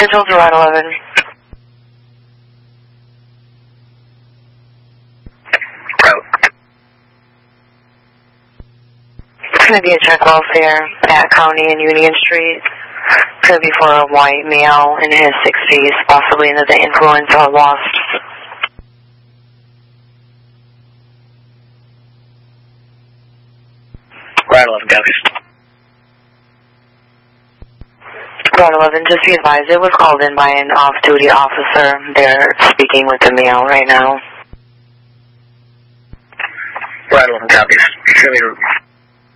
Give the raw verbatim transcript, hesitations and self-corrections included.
Control to Ride eleven. Route. It's going to be a check welfare at County and Union Street. It's going to be for a white male in his sixties, possibly under the influence or lost. Ride eleven, copies. Ride eleven, just be advised, it was called in by an off-duty officer. They're speaking with the male right now. Ride eleven, copies. Show me